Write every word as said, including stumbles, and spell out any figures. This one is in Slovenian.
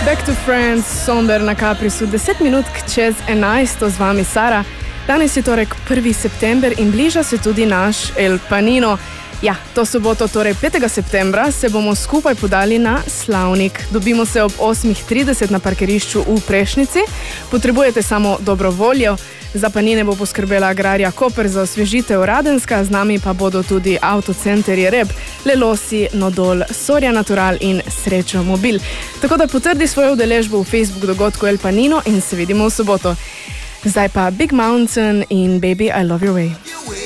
Back to Friends, Somber na Caprisu, deset minut čez enajsto z vami Sara. Danes je torek prvi september in bliža se tudi naš El Panino. Ja, to soboto, torej petega septembra, se bomo skupaj podali na slavnik. Dobimo se ob osem trideset na parkirišču v Prešnici. Potrebujete samo dobro voljo. Za Panine bo poskrbela Agrarija Koper, za osvežitev Radenska, z nami pa bodo tudi Avtocenter Jereb, Lelosi, Nodol, Soria Natural in Srečo Mobil. Tako da potrdi svojo udeležbo v Facebook dogodku El Panino in se vidimo v soboto. Zdaj pa Big Mountain in Baby I Love Your Way.